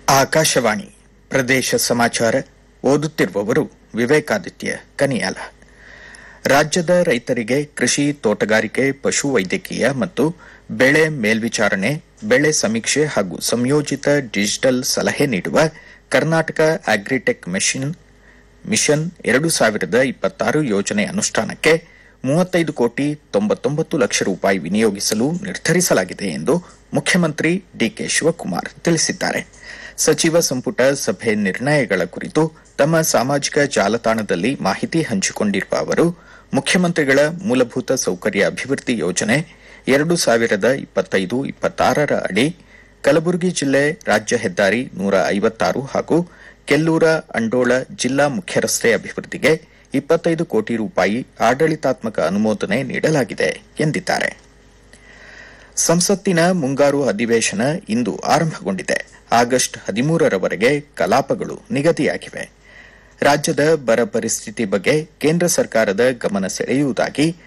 ಆಕಾಶವಾಣಿ ಪ್ರದೇಶ ಸಮಾಚಾರ ಓದುತ್ತಿರುವವರು ವಿವೇಕಾದಿತ್ಯ ಕನಿಯಾಲ. ರಾಜ್ಯದ ರೈತರಿಗೆ ಕೃಷಿ, ತೋಟಗಾರಿಕೆ, ಪಶುವೈದ್ಯಕೀಯ ಮತ್ತು ಬೆಳೆ ಮೇಲ್ವಿಚಾರಣೆ, ಬೆಳೆ ಸಮೀಕ್ಷೆ ಹಾಗೂ ಸಂಯೋಜಿತ ಡಿಜಿಟಲ್ ಸಲಹೆ ನೀಡುವ ಕರ್ನಾಟಕ ಅಗ್ರಿಟೆಕ್ ಮಿಷನ್ 2026 ಯೋಜನೆ ಅನುಷ್ಠಾನಕ್ಕೆ 35 ಕೋಟಿ 99 ಲಕ್ಷ ರೂಪಾಯಿ ವಿನಿಯೋಗಿಸಲು ನಿರ್ಧರಿಸಲಾಗಿದೆ ಎಂದು ಮುಖ್ಯಮಂತ್ರಿ ಡಿಕೆ ಶಿವಕುಮಾರ್ ತಿಳಿಸಿದ್ದಾರೆ. ಸಚಿವ ಸಂಪುಟ ಸಭೆ ನಿರ್ಣಯಗಳ ಕುರಿತು ತಮ್ಮ ಸಾಮಾಜಿಕ ಜಾಲತಾಣದಲ್ಲಿ ಮಾಹಿತಿ ಹಂಚಿಕೊಂಡಿರುವ ಅವರು, ಮುಖ್ಯಮಂತ್ರಿಗಳ ಮೂಲಭೂತ ಸೌಕರ್ಯ ಅಭಿವೃದ್ಧಿ ಯೋಜನೆ 2025-26 ಅಡಿ ಕಲಬುರಗಿ ಜಿಲ್ಲೆ ರಾಜ್ಯ ಹೆದ್ದಾರಿ 156 ಹಾಗೂ ಕೆಲ್ಲೂರ ಅಂಡೋಳ ಜಿಲ್ಲಾ ಮುಖ್ಯ ರಸ್ತೆ ಅಭಿವೃದ್ಧಿಗೆ 25 ಕೋಟಿ ರೂಪಾಯಿ ಆಡಳಿತಾತ್ಮಕ ಅನುಮೋದನೆ ನೀಡಲಾಗಿದೆ ಎಂದಿದ್ದಾರೆ. ಸಂಸತ್ತಿನ ಮುಂಗಾರು ಅಧಿವೇಶನ ಇಂದು ಆರಂಭಗೊಂಡಿದೆ. ಆಗಸ್ಟ್ 13ರವರೆಗೆ ಕಲಾಪಗಳು ನಿಗದಿಯಾಗಿವೆ. ರಾಜ್ಯದ ಬರ ಪರಿಸ್ಥಿತಿ ಬಗ್ಗೆ ಕೇಂದ್ರ ಸರ್ಕಾರದ ಗಮನ ಸೆಳೆಯುವುದಾಗಿ